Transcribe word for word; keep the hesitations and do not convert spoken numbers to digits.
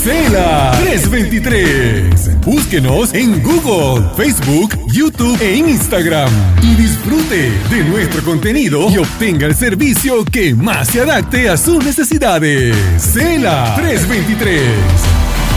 Cela trescientos veintitrés. Búsquenos en Google, Facebook, YouTube e Instagram y disfrute de nuestro contenido y obtenga el servicio que más se adapte a sus necesidades. Cela trescientos veintitrés.